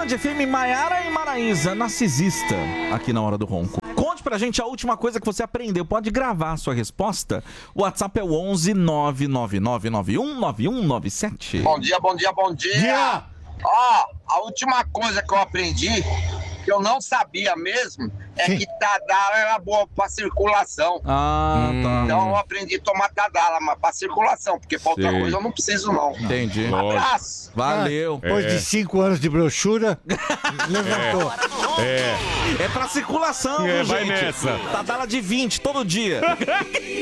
Band FM, Maiara e Maraísa, narcisista, aqui na Hora do Ronco. Conte pra gente a última coisa que você aprendeu. Pode gravar a sua resposta. O WhatsApp é o 11 999919197. Bom dia, bom dia, bom dia. Ó, a última coisa que eu aprendi, que eu não sabia mesmo, é que Tadala era boa pra circulação. Ah, tá. Então eu aprendi a tomar Tadala, mas pra circulação, porque pra outra coisa eu não preciso, não. Entendi. Abraço. Valeu. Depois de 5 anos de brochura, levantou. É pra circulação, vai gente. nessa. Tadala de 20 todo dia.